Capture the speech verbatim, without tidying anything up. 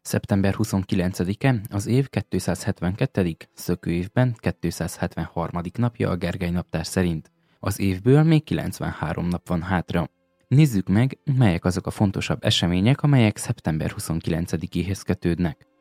szeptember huszonkilencedike az év kétszázhetvenkettedik szökőévben kétszázhetvenharmadik napja a Gergely naptár szerint. Az évből még kilencvenhárom nap van hátra. Nézzük meg, melyek azok a fontosabb események, amelyek szeptember huszonkilencedikéhez kötődnek.